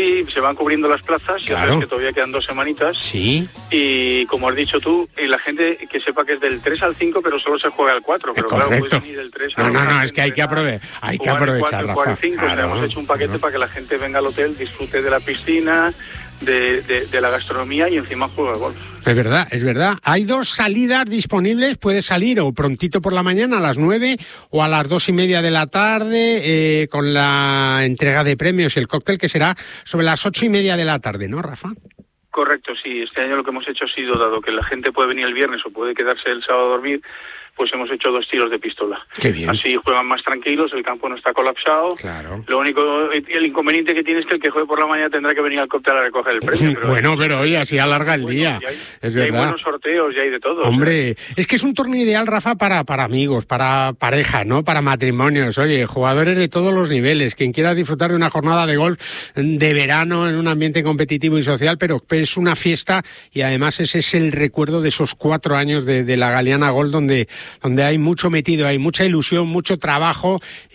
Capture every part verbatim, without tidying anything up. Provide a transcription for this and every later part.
Sí, se van cubriendo las plazas, Claro. ya sabes que todavía quedan dos semanitas. Sí. Y como has dicho tú, y la gente que sepa que es del tres al cinco, pero solo se juega al cuatro. Pero Correcto. claro, puedes venir del tres al No, no, no, al es que hay que, aprove hay que jugar el aprovechar, cuatro, jugar Rafa. el cinco. Claro, O sea, hemos hecho un paquete claro. para que la gente venga al hotel, disfrute de la piscina, de, de, de la gastronomía y encima juega al golf. Es verdad, es verdad. Hay dos salidas disponibles. Puedes salir o prontito por la mañana a las nueve o a las dos y media de la tarde eh, con la entrega de premios y el cóctel, que será sobre las ocho y media de la tarde, ¿no, Rafa? Correcto, sí. Este año lo que hemos hecho ha sido, dado que la gente puede venir el viernes o puede quedarse el sábado a dormir, pues hemos hecho dos tiros de pistola. Qué bien. Así juegan más tranquilos, el campo no está colapsado. Claro. Lo único, el inconveniente que tiene es que el que juegue por la mañana tendrá que venir al cóctel a recoger el premio. Pero bueno, pero oye, así alarga el bueno, día. y hay, es y hay verdad. buenos sorteos y hay de todo. Hombre, o sea. Es que es un torneo ideal, Rafa, para, para amigos, para parejas, ¿no? Para matrimonios. Oye, jugadores de todos los niveles. Quien quiera disfrutar de una jornada de golf de verano en un ambiente competitivo y social, pero es una fiesta y además ese es el recuerdo de esos cuatro años de, de la Galiana Golf, donde, donde hay mucho metido, hay mucha ilusión, mucho trabajo y,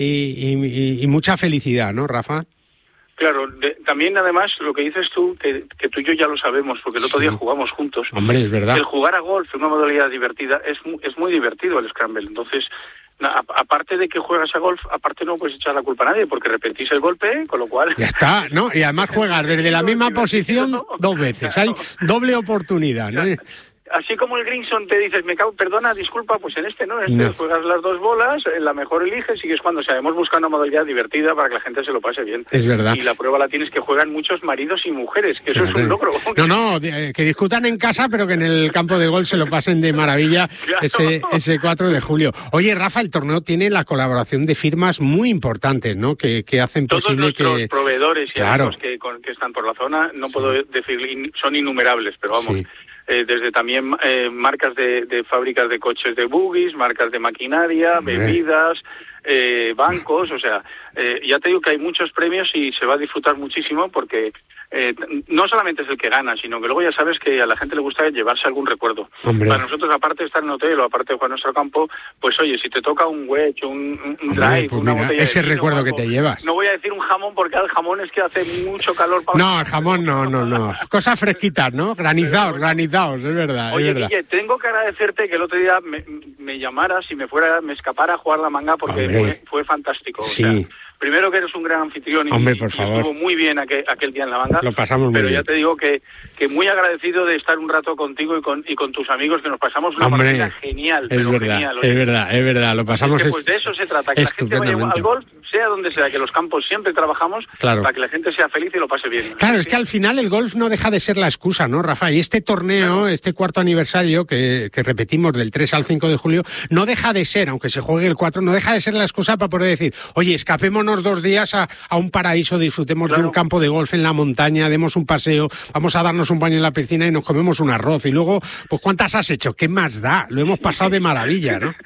y, y mucha felicidad, ¿no, Rafa? Claro, de, también además lo que dices tú, que, que tú y yo ya lo sabemos, porque el otro sí. día jugamos juntos. Hombre, es verdad. El jugar a golf, una modalidad divertida, es, es muy divertido el scramble. Entonces, a, aparte de que juegas a golf, aparte no puedes echar la culpa a nadie, porque repetís el golpe, con lo cual... Ya está, ¿no? Y además juegas desde la misma posición dos veces. Hay doble oportunidad, ¿no? Así como el Greenson te dices, me cago, perdona, disculpa, pues en este no, en este no. juegas las dos bolas, en la mejor eliges, sigues cuando, o sea, hemos buscado una modalidad divertida para que la gente se lo pase bien. Es verdad. Y la prueba la tienes que juegan muchos maridos y mujeres, que claro. eso es un logro. No, no, que discutan en casa, pero que en el campo de golf se lo pasen de maravilla claro. ese, ese cuatro de julio. Oye, Rafa, el torneo tiene la colaboración de firmas muy importantes, ¿no? Que, que hacen Todos posible que... Todos nuestros proveedores y claro. amigos que, que están por la zona, no sí. puedo decir, son innumerables, pero vamos... Sí. Eh, desde también eh, marcas de, de fábricas de coches de buggies, marcas de maquinaria, bebidas, eh, bancos, o sea, eh, ya te digo que hay muchos premios y se va a disfrutar muchísimo porque eh, no solamente es el que gana, sino que luego ya sabes que a la gente le gusta llevarse algún recuerdo. Hombre. Para nosotros, aparte de estar en el hotel o aparte de jugar en nuestro campo, pues oye, si te toca un wedge, un, un Hombre, drive, pues una mira, botella ese de vino, recuerdo algo, que te llevas. No voy a decir un jamón porque el jamón es que hace mucho calor. Para no, el jamón no, no, no. Cosas fresquitas, ¿no? Granizados, Pero, granizados, es verdad. Oye, es verdad. Guille, tengo que agradecerte que el otro día me, me llamaras y me fuera, me escapara a jugar la manga porque fue, fue fantástico. Sí. O sea, primero que eres un gran anfitrión y, Hombre, por y favor. estuvo muy bien aquel, aquel día en la manga. Lo pasamos muy pero bien. Pero ya te digo que, que muy agradecido de estar un rato contigo y con, y con tus amigos, que nos pasamos una Hombre, partida genial. Es pero verdad, genial, es verdad, es verdad. Lo pasamos... Es que, pues de eso se trata, que la gente vaya al golf, sea donde sea, que los campos siempre trabajamos claro. para que la gente sea feliz y lo pase bien. Claro, es que al final el golf no deja de ser la excusa, ¿no, Rafa? Y este torneo, claro. este cuarto aniversario, que, que repetimos del tres al cinco de julio, no deja de ser, aunque se juegue el cuatro, no deja de ser la excusa para poder decir, oye, escapémonos dos días a, a un paraíso, disfrutemos claro. de un campo de golf en la montaña, demos un paseo, vamos a darnos un baño en la piscina y nos comemos un arroz. Y luego, pues, ¿cuántas has hecho? ¿Qué más da? Lo hemos pasado de maravilla, ¿no?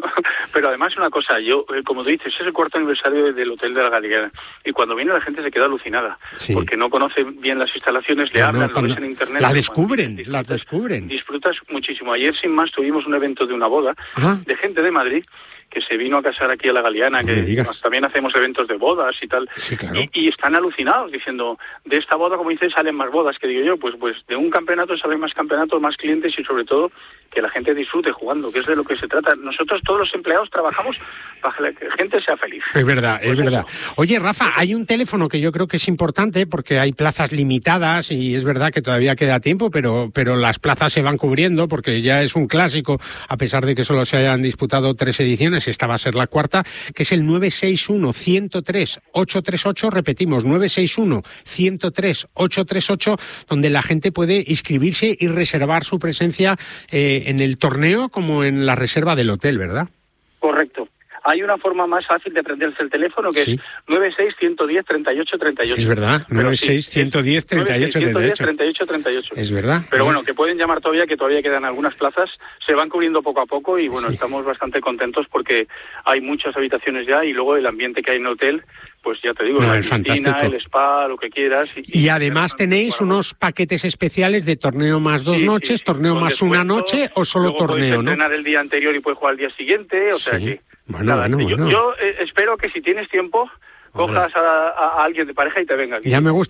Pero además una cosa, yo, como tú dices, es el cuarto aniversario del Hotel de la Galiana y cuando viene la gente se queda alucinada, sí. porque no conoce bien las instalaciones, le no, hablan, no, lo ves en internet. La descubren, las descubren. Disfrutas muchísimo. Ayer, sin más, tuvimos un evento de una boda Ajá. de gente de Madrid que se vino a casar aquí a la Galiana, que pues, también hacemos eventos de bodas y tal, sí, claro. y, y están alucinados diciendo, de esta boda, como dices, salen más bodas, que digo yo, pues pues de un campeonato salen más campeonatos, más clientes y sobre todo que la gente disfrute jugando, que es de lo que se trata. Nosotros todos los empleados trabajamos para que la gente sea feliz. Es verdad, pues es verdad. Eso. Oye, Rafa, hay un teléfono que yo creo que es importante porque hay plazas limitadas y es verdad que todavía queda tiempo, pero, pero las plazas se van cubriendo porque ya es un clásico, a pesar de que solo se hayan disputado tres ediciones, esta va a ser la cuarta, que es el nueve seis uno, uno cero tres, ocho tres ocho, repetimos, nueve seis uno, uno cero tres, ocho tres ocho, donde la gente puede inscribirse y reservar su presencia eh, en el torneo como en la reserva del hotel, ¿verdad? Correcto. Hay una forma más fácil de aprenderse el teléfono que sí. es nueve seis uno cero cero, treinta y ocho treinta y ocho. Es verdad, nueve seis uno cero cero, treinta y ocho treinta y ocho. Es verdad. Pero bueno, que pueden llamar todavía, que todavía quedan algunas plazas, se van cubriendo poco a poco y bueno, sí. estamos bastante contentos porque hay muchas habitaciones ya y luego el ambiente que hay en el hotel, pues ya te digo, no, la es piscina, fantástico. El spa, lo que quieras. Y, y además tenéis unos paquetes especiales de torneo más dos sí, noches, sí, sí. torneo Con más descuento, una noche o solo torneo, puedes ¿no? entrenar el día anterior y puedes jugar al día siguiente, o sí. sea que... Bueno, Nada, bueno, yo, bueno. yo eh, espero que si tienes tiempo, cojas a, a, a alguien de pareja y te venga aquí. Ya me gusta.